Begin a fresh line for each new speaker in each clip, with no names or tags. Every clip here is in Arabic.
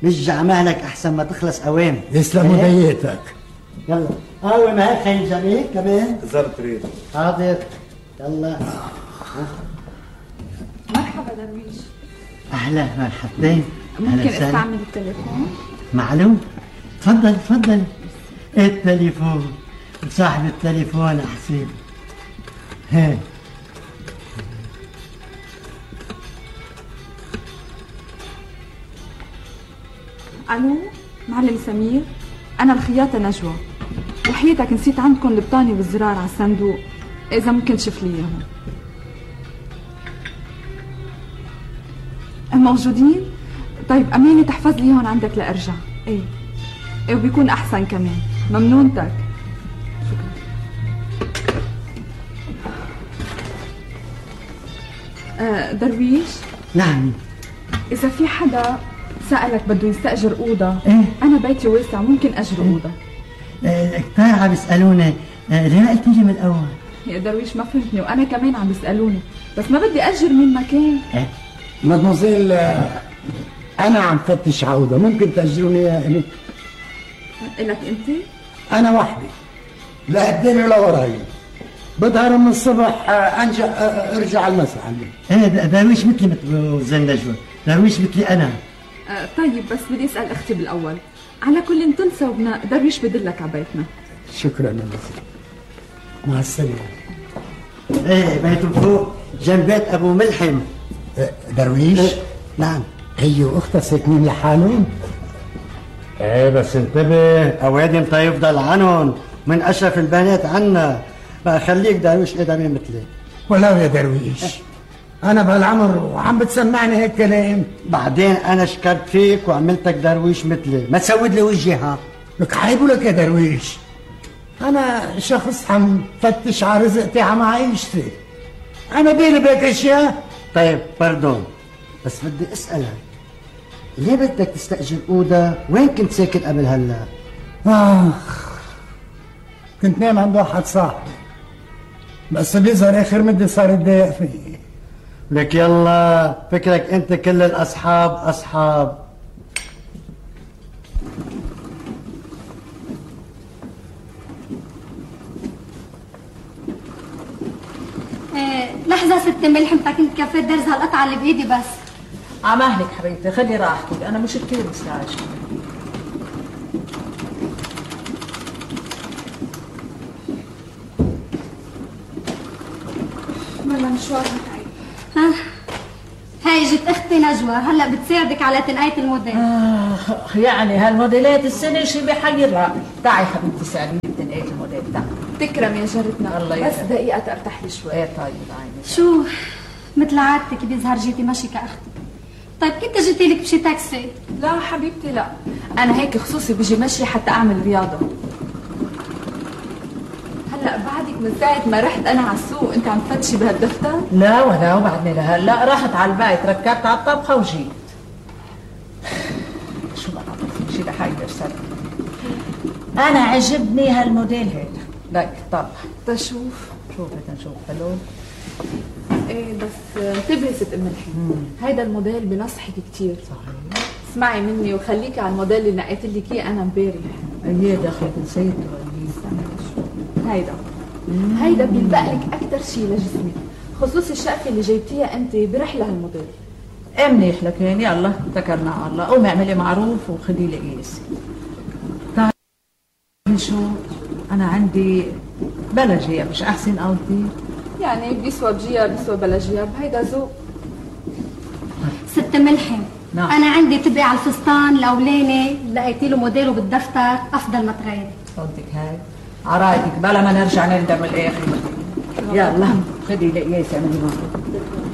رجع مهلك احسن ما تخلص اوام.
يسلم وديتك.
يلا قوم هاي خي الجميل كمان.
زر تريد.
حاضر يلا.
مرحبا درويش.
اهلا مرحبتين.
ممكن استعمل التليفون؟
معلوم. تفضل تفضل. التليفون صاحب التليفون احسن. هي
الو معلم سمير، انا الخياطه نجوى، وحياتك نسيت عندكم البطانه والزرار على الصندوق، اذا ممكن تشوف لي اياهم. موجودين؟ طيب امانه تحفظ لي اياهم عندك لارجع. ايه وبيكون احسن كمان. ممنونتك. شكرا. درويش.
نعم.
اذا في حدا سألك بده يستأجر أوضة،
إيه؟
أنا بيتي واسع، ممكن أجر أوضة.
كتار عم يسألوني، ليه ما قلت لي من الأول؟
يا درويش ما فهمتني، وأنا كمان عم بيسألوني، بس ما بدي أجر من مكان.
مدموزيل، أنا عم فتش على أوضة، ممكن تأجروني إياها إلي؟
إلك أنت؟
أنا وحدي، لا قدامي ولا وراي، بظهر من الصبح أرجع المساء عندي.
درويش مثلي مثل زين نجوى، درويش مثلي أنا.
طيب بس بدي أسأل أختي بالأول. على كل تنسى وبنا درويش بدلك على بيتنا.
شكرا يا نزيل، مع السلامة.
بيته فوق جنب بيت أبو ملحم.
درويش؟
نعم.
هي وأختها ساكنين لحالهم؟
بس انتبه، أوادم يفضل عنهم، من أشرف البنات عنا. بقى خليك درويش إدمي مثلي.
ولو يا درويش، أنا بهالعمر وعم بتسمعني هيك كلام.
بعدين أنا شكرت فيك وعملتك درويش مثلي، ما تسود لي وجهي. ها
لك حيبوا لك يا درويش، أنا شخص عم فتش على رزقتي، عم عايشتي، أنا بيني بهيك أشياء.
طيب باردون، بس بدي أسألك، ليه بدك تستأجر أوضة؟ وين كنت ساكن قبل هلا؟
كنت نام عند واحد صاحبي، بس بيظهر آخر مدة صار يتضايق فيه.
لك يلا فكرك انت كل الاصحاب اصحاب.
لحظة ست ملحم، كنت كفيت درز هالقطعة اللي بإيدي بس.
عمهلك حبيبتي، خلي راحتك، أنا مش كثير مستعجلة.
والله مشوار متعب.
هاي جت اختي نجوى، هلا بتساعدك على تنقية الموديل.
يعني هالموديلات السنة شي بحير رأي. تعي حبيبتي سأليني بتنقية الموديل. تعي.
تكرم يا جارتنا،
الله
بس دقيقة ارتاح لي شوي.
طيب عيني.
شو مثل عادتك بيظهر جيتي ماشي كأختي. طيب كنت جيتي لك بشي تاكسي؟
لا حبيبتي لا، أنا هيك خصوصي بيجي مشي حتى أعمل رياضة. هلا بعدك من ساعة ما رحت أنا على السوق أنت عم تفتشي بهالدفتر؟
لا ولا وبعدني لهلا رحت على البيت، ركبت على الطبخة وجيت. شو بقى شي لحيدر سنة. أنا عجبني هالموديل هيدا، لك طبخ.
تشوف
شوفي تنشوف حلو.
ايه بس انتبهي ست ام الحين، هيدا الموديل بنصحك كثير.
صحيح.
اسمعي مني وخليكي على الموديل اللي نقيت لك اياه انا امبارح.
ايه دخلت نسيته.
هيدا بيلبق لك اكثر شيء لجسمك، خصوصي الشقفه اللي جايبتيها انت برحله هالموديل.
منيح لك يعني، يلا اتكلنا على الله، قومي اعملي معروف وخدي لي قيس. تعرفي شو؟ انا عندي بلا جياب، مش احسن قصدي؟
يعني بيسوى بجياب بيسوى بلا جياب، هيدا ذوق.
ست ملحم،
نعم.
أنا عندي تبقي على الفستان لولاني لقيتي له موديله بالدفتر أفضل ما تغيري.
صدق هاي عرايتك بلا ما نرجع نندم الاخر. يلا خدي لي قيس اعملي معروف.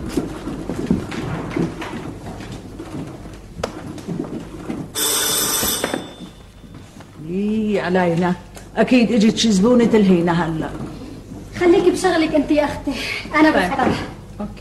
علينا اكيد اجت شي زبونه تلهينا هلا.
خليكي بشغلك انت يا اختي، انا بفتح.
اوكي.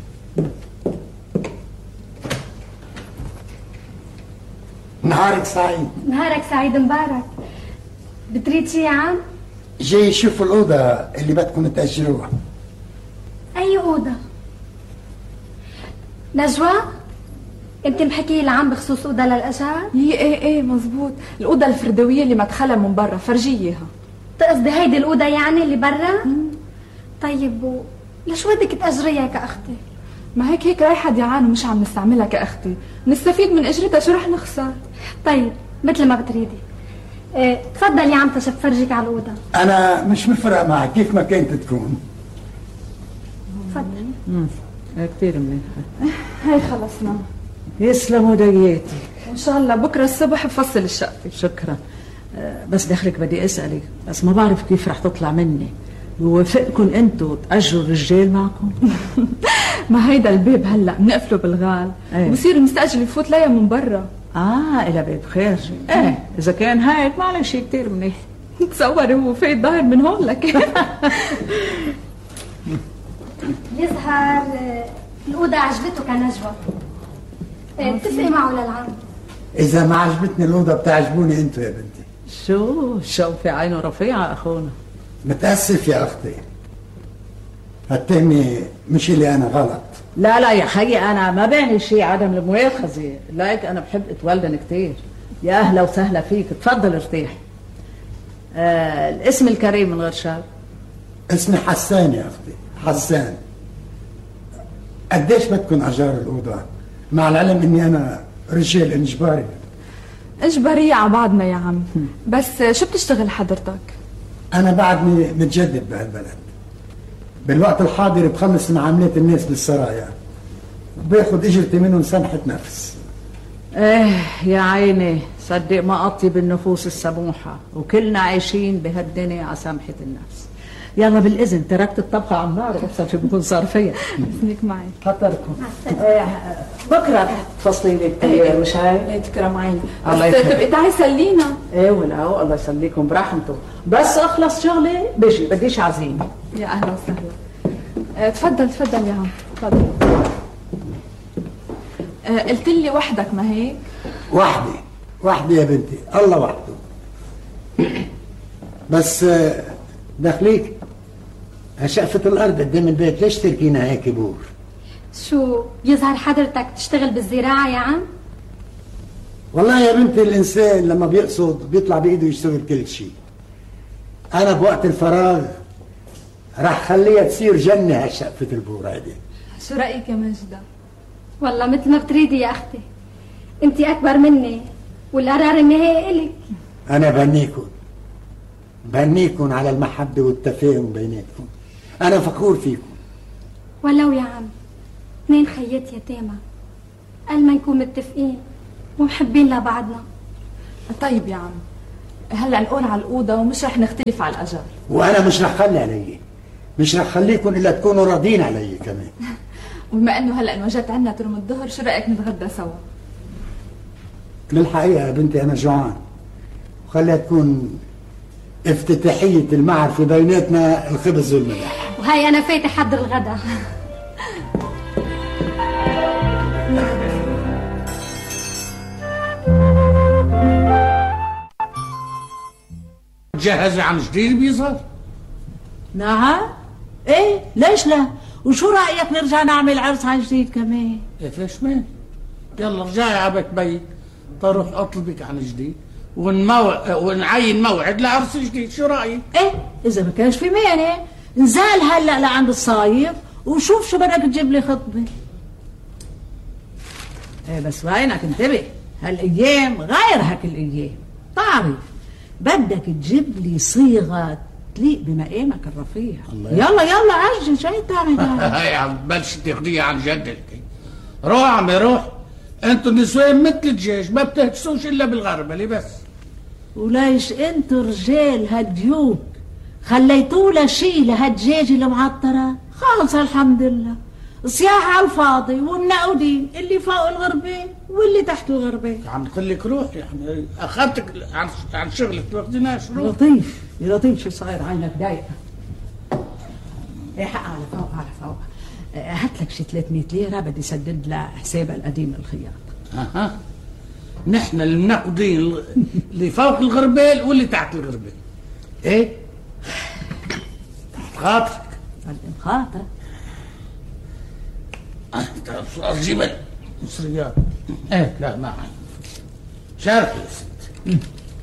نهارك سعيد.
نهارك سعيد مبارك. بتريد شي يا عم؟
جاي شوف الأوضة اللي بدكم تأجروها.
أي أوضة؟ نجوى؟ انت محكي لعم بخصوص اوضه للاجار؟
ايه مزبوط، الاوضه الفردويه اللي مدخلها من برا، فرجيه اياها.
تقصدي هيدي الاوضه يعني اللي برا؟ طيب ليش بدك تاجريها كاختي؟
ما هيك رايحه ديعان ومش عم نستعملها كاختي، نستفيد من اجرتها، شو رح نخسر؟
طيب مثل ما بتريدي. تفضل يا عم تشوف فرجيك على الاوضه.
انا مش مفرق معك كيف ما كانت تكون.
تفضل.
كثير منيحه.
هاي خلصنا.
يسلموا دياتي.
ان شاء الله بكره الصبح بفصل الشقفه.
شكرا. بس دخلك بدي اسالك، بس ما بعرف كيف رح تطلع مني. بوافقكم انتوا تاجروا الرجال معكم؟
ما هيدا الباب هلا بنقفله بالغال، وبصير المستاجر يفوت ليا من برا.
الى باب خارجي. اذا كان هيك معلش شيء كثير منيح.
تصوري هو فايت ظاهر من هون لك.
يظهر الاوضه عجبته كنجوى. اتفقي معه للعم.
اذا ما عجبتني الاوضه بتعجبوني انتوا يا بنتي.
شو في عينه رفيعه اخونا.
متاسف يا اختي، هالتهمه مش اللي انا غلط.
لا يا خيي، انا ما بعني شيء عدم المؤاخذه، لايك انا بحب اتولدن كثير. يا اهلا وسهلا فيك، تفضل ارتاح. الاسم الكريم من غير شر.
اسمي حسان يا اختي، حسان. قديش بدكم اجار الاوضه؟ مع العلم اني انا رجال انجباري.
اجبارية على بعضنا يا عم، بس شو بتشتغل حضرتك؟
انا بعدني متجدد بهالبلد. بالوقت الحاضر بخلص معاملات الناس بالسرايا، باخذ اجرتي منهم سمحة نفس.
يا عيني، صدق ما اطيب النفوس السموحه، وكلنا عايشين بهالدنيا على سمحه النفس. يلا بالاذن، تركت الطبخه على النار، بس بكون صار فيها.
اسمك معي.
خطركم. بكره رح تفصلي لي كثير، مش هاي؟
تكرم عيني.
الله
بس تبقي تعي سلينا.
ولا الله يسليكم برحمته، بس اخلص شغلي بيجي، بديش عزيمه.
يا اهلا وسهلا. تفضل يا عم، تفضل. قلت لي وحدك ما هيك؟
وحدي يا بنتي، الله وحده. بس دخليك شقفة الارض قدام البيت، ليش تركينا هيك بور؟
شو يظهر حضرتك تشتغل بالزراعه يا عم؟
والله يا بنتي الانسان لما بيقصد بيطلع بايده يشتغل كل شيء. انا بوقت الفراغ راح خليها تصير جنه هالشقفة البور هيدي.
شو رايك يا ماجده؟
والله مثل ما بتريدي يا اختي، انت اكبر مني والقرار النهائي الك.
انا بهنيكم على المحبه والتفاهم بيناتكم، انا فخور فيكم.
ولو يا عم 2 خيات يتامى، قال ما نكون متفقين ومحبين لبعضنا.
طيب يا عم، هلا نقول على الاوضه ومش رح نختلف على الاجار.
وانا مش رح خلي علي، مش رح خليكم الا تكونوا راضين علي كمان.
وبما انه هلا انوجدت عنا ترم الظهر، شو رايك نتغدى سوا؟
للحقيقه يا بنتي انا جوعان، وخليها تكون افتتاحيه المعرفه بيناتنا الخبز والملح.
وهي انا فايته حضر الغداء.
جهزي عن جديد بيظهر؟
نعم. ايه ليش لا؟ وشو رايك نرجع نعمل عرس عن جديد كمان؟
ليش ما؟ يلا رجعي على بيت تروح اطلبك عن جديد ونعين موعد لعرس جديد، شو رايك؟
ايه اذا ما كانش في مانع نزال هلا لعند الصاير وشوف شو بدك تجيب لي خطبه. ايه بس وينك انتبه، هالايام غير هاك الايام، تعرف بدك تجيب لي صيغه تليق بمقامك الرفيع. يلا عجل، شو تعمل
هاي عم تبلش تاخديها عن جد. روح عمي روح، انتوا النسوان مثل الدجاج ما بتهجسوش الا بالغربله بس.
وليش انتوا رجال هالديوك خليتوا له شيء لهالدجاج المعطره؟ خلص الحمد لله، صياح على الفاضي والنقودين اللي فوق الغربين واللي تحت الغربين.
عم تقول لك روح، يعني اخذتك عن شغلك تاخذيناش. روح
لطيف يا لطيف، شو صاير عينك ضايقه؟ ايه حق على فوق هات لك شي 300 ليره بدي سدد لها حسابها القديم الخياط.
نحن المنقدين اللي فوق الغربال واللي تحت الغربال. ايه تحت خاطرك.
خاطرك
جيب المصريات. ايه لا ما عندي شرح يا ست.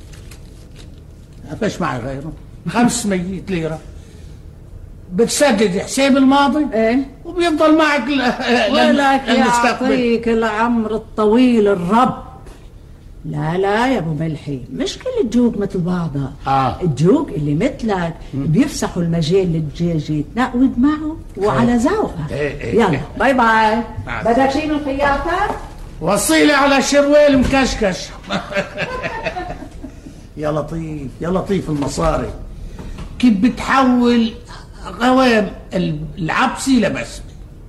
ما فيش معي غيره 500 ليرة بتسدد حساب الماضي
ايه
وبيفضل معك
ولك
المستقبل.
يعطيك العمر الطويل الرب. لا لا يا ابو ملحي، مش كل الجوق مثل بعضها. الجوق اللي مثلك بيفسحوا المجال للدجاجة تنقود معه وعلى ذوقها. يلا باي باي. بدك شيء من خياطتك؟
وصيلي على شرويل مكشكش. يا لطيف يا لطيف المصاري كيف بتحول غوام العبسي لبسمة.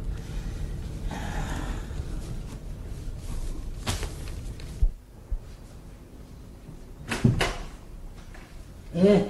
ايه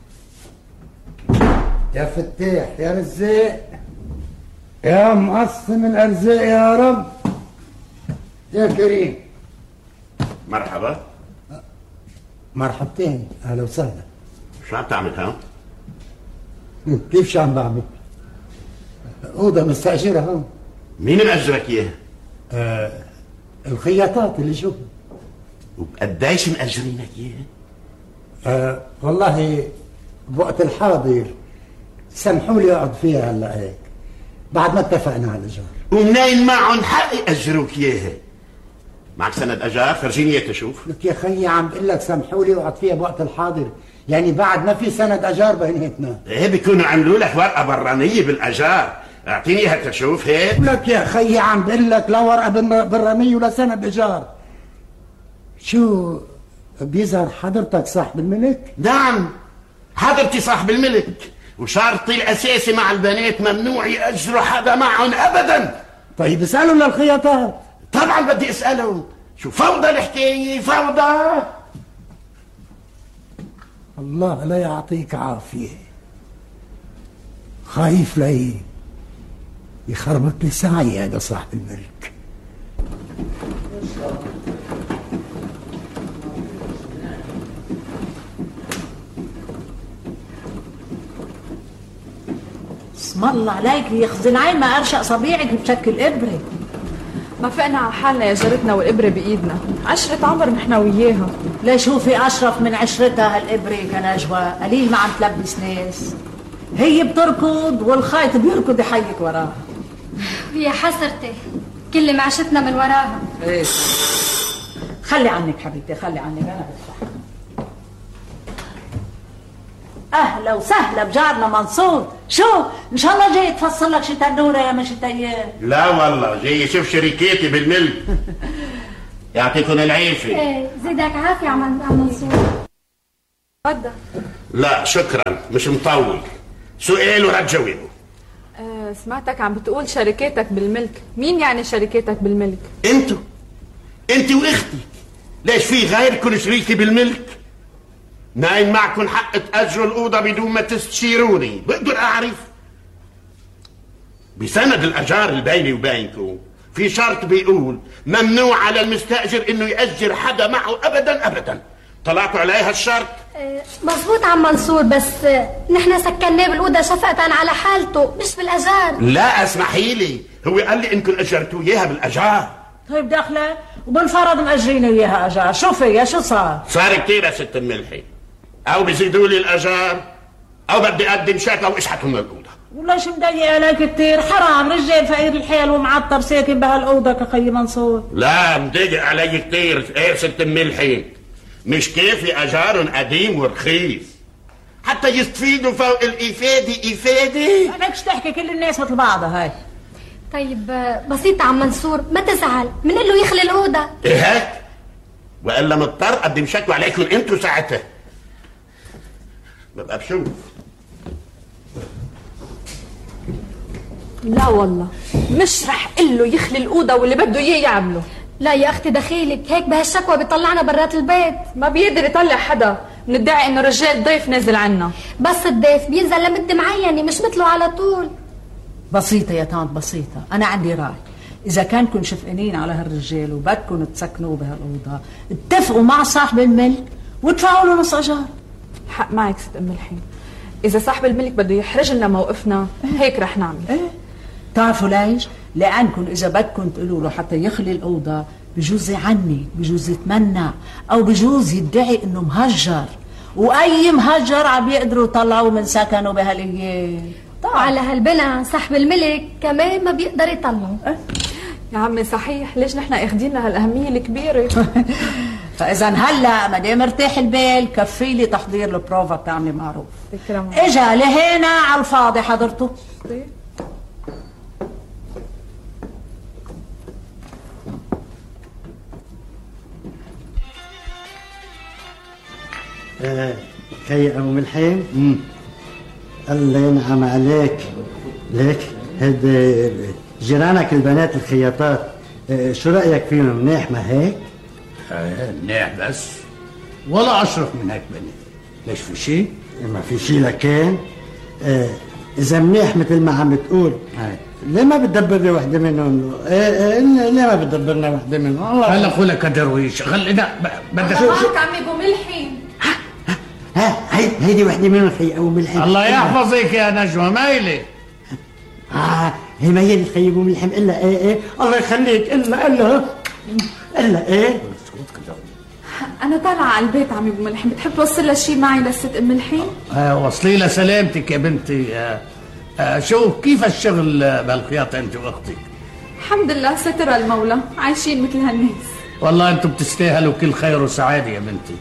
يا فتاح يا رزاق يا مقسم الارزاق يا رب يا كريم.
مرحبا.
مرحبتين، اهلا وسهلا.
شو عم تعمل هون؟
كيف شو عم بعمل؟ اوضه مستاجره هون.
مين مأجرك اياها؟
الخياطات اللي شوف.
وبقديش مأجرينك اياها؟
والله بوقت الحاضر سمحوا لي اقعد فيها هلا هيك بعد ما اتفقنا على الايجار.
ومنين معهم حق يأجروك اياها؟ معك سند اجار؟ فرجيني اياه تشوف.
لك يا خيي عم بقول لك سمحوا لي اقعد فيها بوقت الحاضر، يعني بعد ما في سند اجار بيناتنا.
ايه بيكونوا عملوا لك ورقه برانيه بالاجار، اعطيني اياها تشوف هيك.
لك يا خيي عم بقول لك لا ورقه برانيه ولا سند اجار. شو بيظهر حضرتك صاحب الملك؟
نعم حضرتي صاحب الملك، وشرطي الاساسي مع البنات ممنوع يأجروا حدا معهم ابدا.
طيب اسالوا للخياطات.
طبعا بدي اسالهم. شو فوضى الحكايه فوضى.
الله لا يعطيك عافيه، خايف لي يخربط لي سعي هذا صاحب الملك.
اسم الله عليك يخزن عين ما ارشق صبيعك بشكل ابره.
ما فقنا على حالنا يا جارتنا والإبرة بإيدنا، عشرة عمر نحن وياها.
ليش هو في أشرف من عشرتها هالإبرة كنجوى؟ قليل ما عم تلبس ناس. هي بتركض والخيط بيركض يحيك وراها.
يا حسرتي كل معشتنا من وراها.
ايه خلي عنك حبيبتي خلي عنك، أنا بدفع. أهلا وسهلا بجارنا منصور. شو إن شاء الله جاي تفصل لك شي تنورة يا مش تيار؟
لا والله جاي اشوف شركاتي بالملك. يعطيكم العافيه.
ايه زيدك عافيه عم منصور.
تفضل.
لا شكرا مش مطول. سؤال ورد جوابه.
سمعتك عم بتقول شركاتك بالملك، مين يعني شركاتك بالملك؟
انت واختي. ليش في غيركم شريكي بالملك؟ ناين معكم حق تأجروا الأوضة بدون ما تستشيروني، بقدر أعرف؟ بسند الأجار اللي بيني وبينكم في شرط بيقول ممنوع على المستأجر إنه يأجر حدا معه أبدا أبدا. طلعتوا عليها الشرط؟
مظبوط عم منصور، بس نحن سكناه بالأوضة شفقة على حالته مش بالأجار.
لا اسمحي لي، هو قال لي إنكم أجرتوا إياها بالأجار.
طيب داخله وبالفرض مأجرين إياها أجار، شو فيها شو صار؟
صار كتير يا ست الملحي، أو بيزيدوا لي الأجار أو بدي أقدم شكوى وإشحتهم من الأوضة.
وليش مضايق عليك كتير؟ حرام رجال فقير الحيل ومعطر ساكن بهالأوضة كخي منصور.
لا مضايق علي كتير إيه ست الملحي، مش كيفي أجارهم قديم ورخيص حتى يستفيدوا فوق الإفادة إفادة.
أنكش تحكي كل الناس مثل بعضها هاي.
طيب بسيطة عم منصور ما تزعل، منقول له يخلي الأوضة.
إيه هيك؟ وإلا مضطر أقدم شكوى عليكم أنتوا ساعتها. ببقى بشوف.
لا والله مش رح قله يخلي الأوضة واللي بده إياه يعمله.
لا يا أختي دخيلك هيك بهالشكوى بيطلعنا برات البيت.
ما بيقدر يطلع حدا، ندعي إنه رجال ضيف نازل عنا.
بس الضيف بينزل لمدة معينة مش مثله على طول.
بسيطة يا طنط بسيطة، أنا عندي رأي. إذا كانكم شفقانين على هالرجال وبدكم تسكنوه بهالأوضة، اتفقوا مع صاحب الملك وادفعوا له نص أجار.
حق معك ست أم الحين، إذا صاحب الملك بده يحرج لنا موقفنا هيك رح نعمل.
إيه؟ تعرفوا ليش؟ لأنكم إذا بدكم تقولوا له حتى يخلي الأوضة بجوز يعني، بجوز يتمنى، او بجوز يدعي انه مهجر، واي مهجر عم يقدروا يطلعوه من سكنه بهالايام.
وعلى هالبنى صاحب الملك كمان ما بيقدر يطلعه.
يا عمي صحيح، ليش نحن اخدين لها الأهمية الكبيرة؟
فاذا هلا ما دام مرتاح البال كفيلي تحضير البروفا بتاعملي معروف.
تكرم.
اجا لهنا على الفاضي حضرته.
خي ابو ملحم، الله ينعم عليك. ليك هاد جيرانك البنات الخياطات، شو رايك فيهم؟ منيح ما هيك؟
منيح بس ولا اشرف من هيك بني. ليش في شيء؟
ما في شيء. لكن اذا منيح مثل ما عم تقول، ليه ما بتدبرني وحده منهم؟ ليه ما بتدبرنا وحده منهم؟ الله
هلا خلك درويش، خلينا بدك
معك عمي ابو ملحم.
هيدي وحده منهم خي ابو ملحم.
الله يحفظك يا نجوى مايلي.
هي ما هي اللي خي ابو ملحم الا ايه الله يخليك الا ايه.
انا طالعه على البيت عمي ابو ملحم، بتحب توصل لها شيء معي للست ام ملحم؟
وصلي لها سلامتك يا بنتي. شو كيف الشغل بالخياطه انت واختك؟
الحمد لله ستر المولى، عايشين مثل هالناس.
والله انتم بتستاهلوا كل خير وسعاده يا بنتي.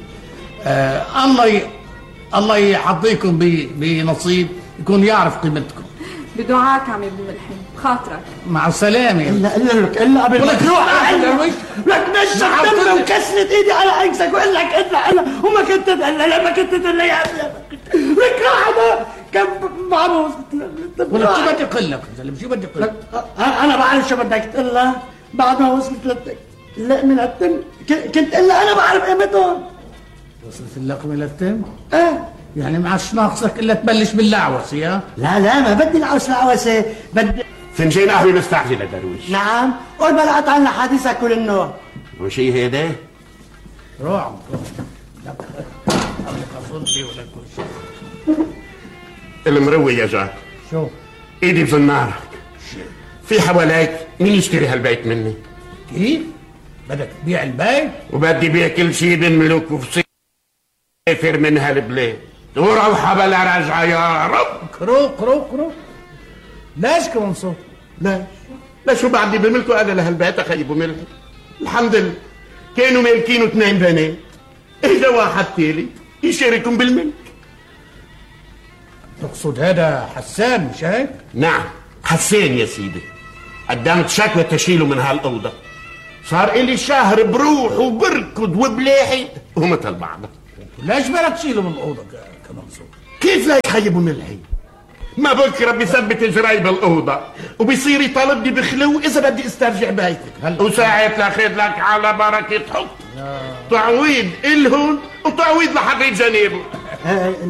الله يحظيكم بنصيب يكون يعرف قيمتكم.
بدعاك عمي ابو ملحم، بخاطرك.
مع السلامه.
الا قبل ما تروح لك مشت دمي وكسرت ايدي على عكسك واقول لك الا وما كنت لا ما كنت تدلي يا لك راح كم معروف.
ولا شو بدي اقول لك؟ شو بدي اقول لك؟
انا بعرف شو بدك تقول لها بعد ما وصلت لك. لا من التم كنت الا انا بعرف قيمتهم.
وصلت اللقمه للتم؟ يعني ما عادش ناقصك الا تبلش باللعوسه. يا
لا ما بدي العوسه، بدي
فنجان قهوه مستعجله درويش.
نعم، قول بلعت عنا حديثك كل النوع.
وشي هيدا؟
روح لا خصلتي ولا كل شيء.
المروي يا جاك.
شو؟
ايدي بزنارك. في حواليك مين يشتري هالبيت مني؟
كيف؟ بدك تبيع البيت؟
وبدي بيع كل شيء بنملك وسافر من هالبلاد وروحها بلا رجعه يا رب.
كروك ليش كمان صوت؟
ليش شو بعدي بملكه انا لهالبيت اخي ابو ملحم؟ الحمد لله كانوا مالكينه 2 بنات، اجا واحد ثالث يشاركهم بالملك.
تقصد هذا حسان مش هيك؟
نعم حسان يا سيدي. قدمت شكوى تشيله من هالاوضه، صار الي شهر بروح وبركض وبلاحي ومثل بعضه.
ليش بدك تشيله من الاوضه كمان صوت؟
كيف لا يا ابو ملحم؟ ما بكره بيثبت اجراي بالاوضه وبيصير يطالبني بخلو اذا بدي استرجع بيتك، وساعات لاخذ لك على بركه حط تعويض الهن وتعويض لحرية جنيبه.